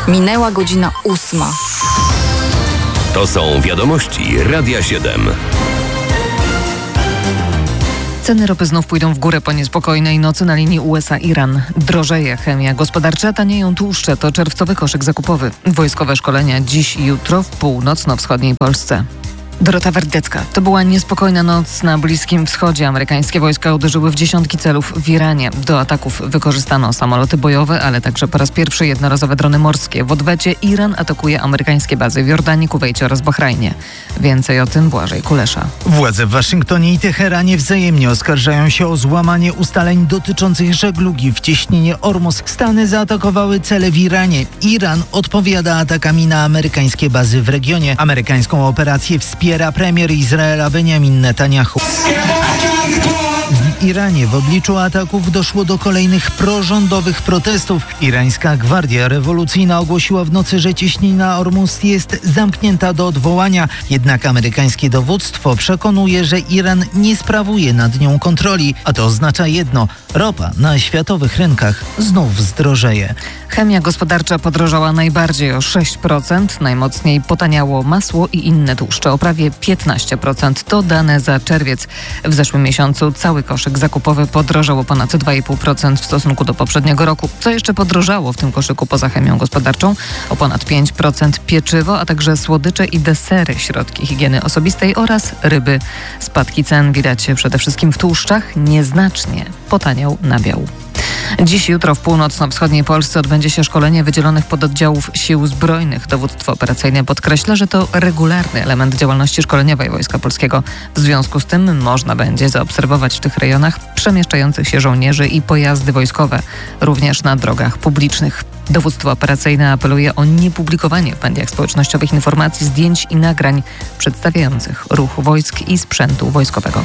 Minęła godzina 8. To są wiadomości Radia 7. Ceny ropy znów pójdą w górę po niespokojnej nocy na linii USA-Iran. Drożeje chemia gospodarcza, tanieją tłuszcze. To czerwcowy koszyk zakupowy. Wojskowe szkolenia dziś i jutro w północno-wschodniej Polsce. Dorota Werdecka. To była niespokojna noc na Bliskim Wschodzie. Amerykańskie wojska uderzyły w dziesiątki celów w Iranie. Do ataków wykorzystano samoloty bojowe, ale także po raz pierwszy jednorazowe drony morskie. W odwecie Iran atakuje amerykańskie bazy w Jordanii, Kuwejcie oraz Bahrajnie. Więcej o tym Błażej Kulesza. Władze w Waszyngtonie i Teheranie wzajemnie oskarżają się o złamanie ustaleń dotyczących żeglugi w cieśninie Ormus. Stany zaatakowały cele w Iranie. Iran odpowiada atakami na amerykańskie bazy w regionie. Amerykańską operację wspiera premier Izraela Benjamin Netanyahu. W Iranie w obliczu ataków doszło do kolejnych prorządowych protestów. Irańska Gwardia Rewolucyjna ogłosiła w nocy, że cieśnina Ormus jest zamknięta do odwołania. Jednak amerykańskie dowództwo przekonuje, że Iran nie sprawuje nad nią kontroli. A to oznacza jedno: ropa na światowych rynkach znów zdrożeje. Chemia gospodarcza podrożała najbardziej o 6%. Najmocniej potaniało masło i inne tłuszcze o prawie 15%. To dane za czerwiec. W zeszłym miesiącu cały koszyk zakupowy podrożał o ponad 2,5% w stosunku do poprzedniego roku. Co jeszcze podrożało w tym koszyku poza chemią gospodarczą? O ponad 5% pieczywo, a także słodycze i desery, środki higieny osobistej oraz ryby. Spadki cen widać przede wszystkim w tłuszczach. Nieznacznie potaniał nabiał. Dziś i jutro w północno-wschodniej Polsce odbędzie się szkolenie wydzielonych pododdziałów Sił Zbrojnych. Dowództwo operacyjne podkreśla, że to regularny element działalności szkoleniowej Wojska Polskiego. W związku z tym można będzie zaobserwować w tych rejonach przemieszczających się żołnierzy i pojazdy wojskowe, również na drogach publicznych. Dowództwo operacyjne apeluje o niepublikowanie w mediach społecznościowych informacji, zdjęć i nagrań przedstawiających ruch wojsk i sprzętu wojskowego.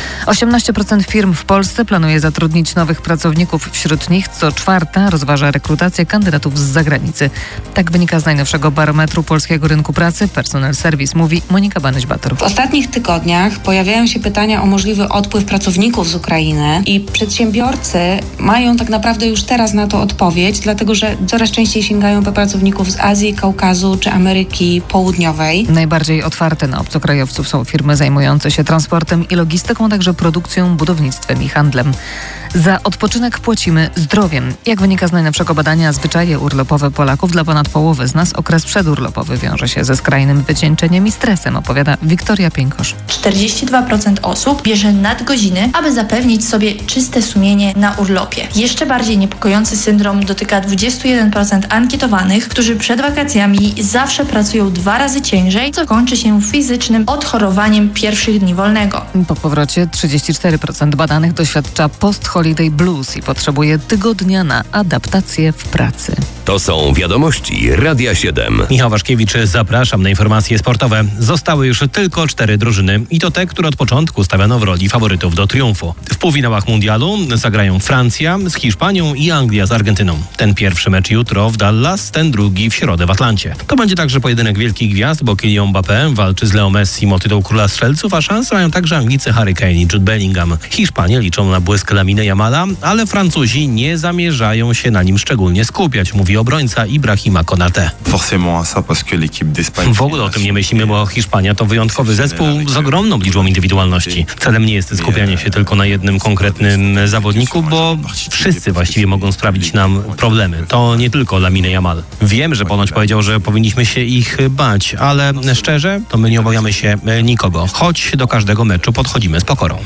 18% firm w Polsce planuje zatrudnić nowych pracowników. Wśród nich co czwarta rozważa rekrutację kandydatów z zagranicy. Tak wynika z najnowszego barometru polskiego rynku pracy. Personal Service mówi Monika Banyś-Bator. W ostatnich tygodniach pojawiają się pytania o możliwy odpływ pracowników z Ukrainy i przedsiębiorcy mają tak naprawdę już teraz na to odpowiedź, dlatego że coraz częściej sięgają po pracowników z Azji, Kaukazu czy Ameryki Południowej. Najbardziej otwarte na obcokrajowców są firmy zajmujące się transportem i logistyką, a także produkcją, budownictwem i handlem. Za odpoczynek płacimy zdrowiem. Jak wynika z najnowszego badania, zwyczaje urlopowe Polaków dla ponad połowy z nas okres przedurlopowy wiąże się ze skrajnym wycieńczeniem i stresem, opowiada Wiktoria Piękosz. 42% osób bierze nadgodziny, aby zapewnić sobie czyste sumienie na urlopie. Jeszcze bardziej niepokojący syndrom dotyka 21% ankietowanych, którzy przed wakacjami zawsze pracują 2 razy ciężej, co kończy się fizycznym odchorowaniem pierwszych dni wolnego. Po powrocie 34% badanych doświadcza post-holiday blues i potrzebuje tygodnia na adaptację w pracy. To są wiadomości Radia 7. Michał Waszkiewicz, zapraszam na informacje sportowe. Zostały już tylko 4 drużyny i to te, które od początku stawiano w roli faworytów do triumfu. W półfinałach mundialu zagrają Francja z Hiszpanią i Anglia z Argentyną. Ten pierwszy mecz jutro w Dallas, ten drugi w środę w Atlancie. To będzie także pojedynek wielkich gwiazd, bo Kylian Mbappé walczy z Leo Messi o tytuł króla strzelców, a szansę mają także Anglicy Harry Kane i Jude Bellingham. Hiszpanie liczą na błysk Lamine Yamala, ale Francuzi nie zamierzają się na nim szczególnie skupiać, mówi obrońca Ibrahima Konaté. W ogóle o tym nie myślimy, bo Hiszpania to wyjątkowy zespół z ogromną liczbą indywidualności. Celem nie jest skupianie się tylko na jednym konkretnym zawodniku, bo wszyscy właściwie mogą sprawić nam problemy. To nie tylko Lamine Yamal. Wiem, że ponoć powiedział, że powinniśmy się ich bać, ale szczerze, to my nie obawiamy się nikogo. Choć do każdego meczu podchodzimy z pokorą.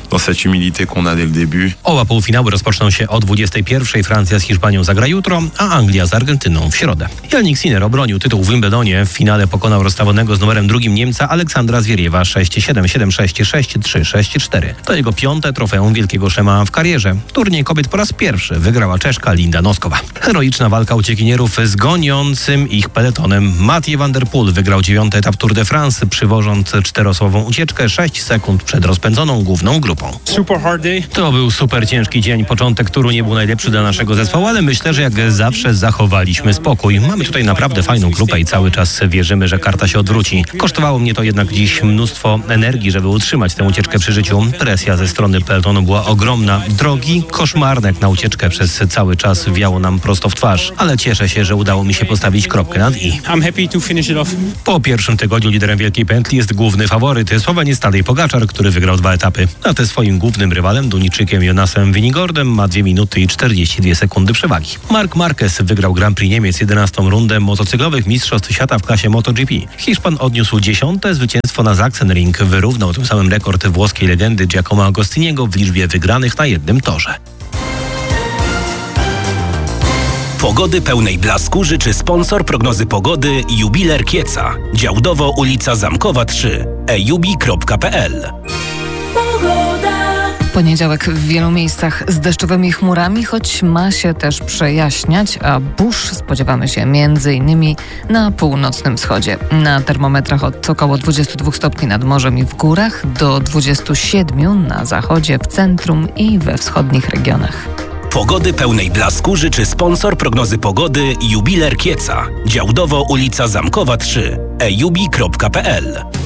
Oba półfinały rozpoczną się o 21:00. Francja z Hiszpanią zagra jutro, a Anglia z Argentyną w środę. Jannik Sinner obronił tytuł w Wimbledonie. W finale pokonał rozstawionego z numerem 2 Niemca Aleksandra Zwieriewa 6-7, 7-6, 6-3, 6-4. To jego 5. trofeum Wielkiego Szema w karierze. Turniej kobiet po raz pierwszy wygrała Czeszka Linda Noskowa. Heroiczna walka uciekinierów z goniącym ich peletonem. Mathieu van der Poel wygrał 9. etap Tour de France, przywożąc 4-osobową ucieczkę 6 sekund przed rozpędzoną główną grupą. To był super ciężki dzień. Początek turu nie był najlepszy dla naszego zespołu, ale myślę, że jak zawsze zachowali zachowaliśmy spokój. Mamy tutaj naprawdę fajną grupę i cały czas wierzymy, że karta się odwróci. Kosztowało mnie to jednak dziś mnóstwo energii, żeby utrzymać tę ucieczkę przy życiu. Presja ze strony pelotonu była ogromna. Drogi koszmarne jak na ucieczkę, przez cały czas wiało nam prosto w twarz. Ale cieszę się, że udało mi się postawić kropkę nad i. Po pierwszym tygodniu liderem Wielkiej Pętli jest główny faworyt, Słoweniec Tadej Pogaczar, który wygrał 2 etapy. A te swoim głównym rywalem, Duńczykiem Jonasem Vingegaardem, ma 2 minuty i 42 sekundy przewagi. Marc Marquez wygrał Grand Prix Niemiec 11. rundę motocyklowych Mistrzostw Świata w klasie MotoGP. Hiszpan odniósł 10. zwycięstwo na Sachsenring, wyrównał tym samym rekord włoskiej legendy Giacomo Agostiniego w liczbie wygranych na jednym torze. Pogody pełnej blasku życzy sponsor prognozy pogody Jubiler Kieca. Działdowo ulica Zamkowa 3. ejubi.pl. Poniedziałek w wielu miejscach z deszczowymi chmurami, choć ma się też przejaśniać, a burz spodziewamy się m.in. na północnym wschodzie. Na termometrach od około 22 stopni nad morzem i w górach do 27 na zachodzie, w centrum i we wschodnich regionach. Pogody pełnej blasku życzy sponsor prognozy pogody Jubiler Kieca. Działdowo ulica Zamkowa 3. ejubi.pl.